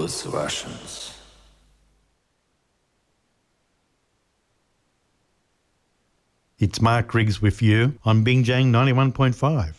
those Russians. It's Mark Griggs with you on Bingjang 91.5.